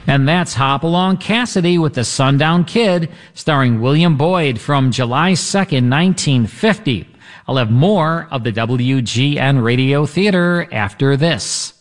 And that's Hopalong Cassidy with the Sundown Kid, starring William Boyd, from July 2nd, 1950. I'll have more of the WGN Radio Theater after this.